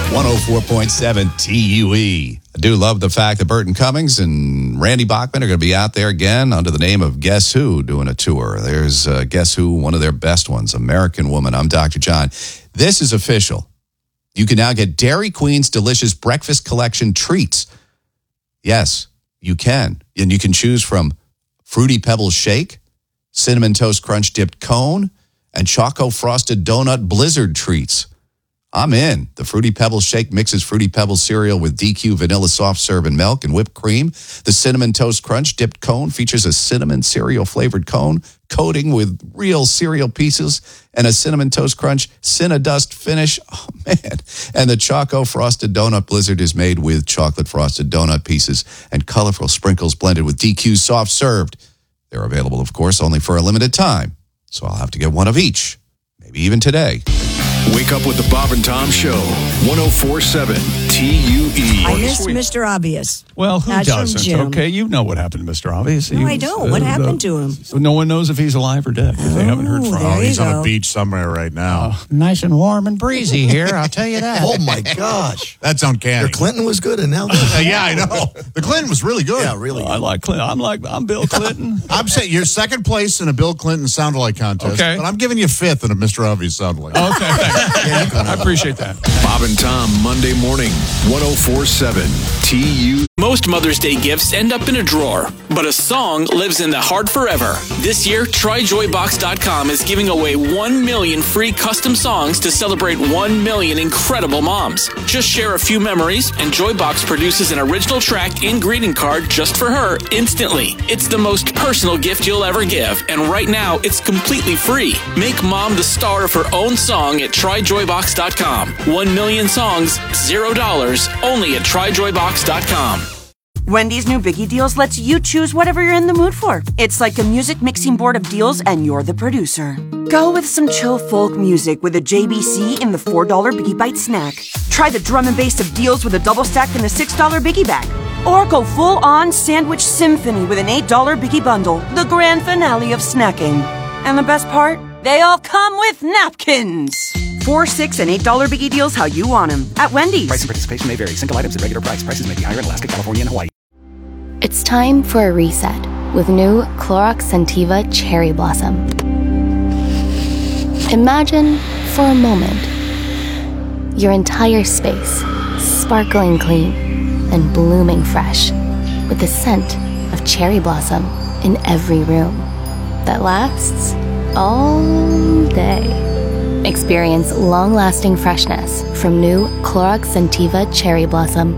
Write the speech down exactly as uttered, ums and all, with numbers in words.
one oh four point seven T U E. I do love the fact that Burton Cummings and Randy Bachman are going to be out there again under the name of Guess Who doing a tour. There's uh, Guess Who, one of their best ones, American Woman. I'm Doctor John. This is official. You can now get Dairy Queen's delicious breakfast collection treats. Yes, you can. And you can choose from Fruity Pebbles Shake, Cinnamon Toast Crunch Dipped Cone, and Choco Frosted Donut Blizzard treats. I'm in. The Fruity Pebbles Shake mixes Fruity Pebbles cereal with D Q vanilla soft serve and milk and whipped cream. The Cinnamon Toast Crunch Dipped Cone features a cinnamon cereal flavored cone coating with real cereal pieces and a Cinnamon Toast Crunch Cinnadust finish. Oh, man. And the Choco Frosted Donut Blizzard is made with chocolate frosted donut pieces and colorful sprinkles blended with D Q soft served. They're available, of course, only for a limited time. So I'll have to get one of each, maybe even today. Wake up with the Bob and Tom Show, one oh four point seven T U E. I missed Mister Obvious. Well, who That's from doesn't? Jim. Okay, you know what happened to Mister Obvious. No, He I was, don't. What uh, happened the- to him? So no one knows if he's alive or dead because they haven't heard from there him. Oh, he's you on go. a beach somewhere right now. Uh, nice and warm and breezy here, I'll tell you that. Oh, my gosh. That's uncanny. Your Clinton was good, and now Uh, yeah, I know. The Clinton was really good. Yeah, really I good. like Clinton. I'm like I'm Bill Clinton. I'm saying you're second place in a Bill Clinton sound-alike contest, Okay. but I'm giving you fifth in a Mister Obvious sound-alike. Okay, thanks. I appreciate that. Bob and Tom, Monday morning, one oh four point seven T U E. Most Mother's Day gifts end up in a drawer, but a song lives in the heart forever. This year, Try Joy Box dot com is giving away one million free custom songs to celebrate one million incredible moms. Just share a few memories, and Joybox produces an original track and greeting card just for her instantly. It's the most personal gift you'll ever give, and right now, it's completely free. Make mom the star of her own song at Try Joy Box dot com. One million songs, zero dollars, only at Try Joy Box dot com. Wendy's new Biggie Deals lets you choose whatever you're in the mood for. It's like a music mixing board of deals, and you're the producer. Go with some chill folk music with a J B C in the four dollar Biggie Bite snack. Try the drum and bass of deals with a double stack in the six dollar Biggie Bag. Or go full-on sandwich symphony with an eight dollar Biggie Bundle, the grand finale of snacking. And the best part? They all come with napkins. Four, six, and eight dollar Biggie Deals how you want them at Wendy's. Price and participation may vary. Single items at regular price. Prices may be higher in Alaska, California, and Hawaii. It's time for a reset with new Clorox Scentiva Cherry Blossom. Imagine, for a moment, your entire space sparkling clean and blooming fresh with the scent of cherry blossom in every room that lasts all day. Experience long-lasting freshness from new Clorox Scentiva Cherry Blossom.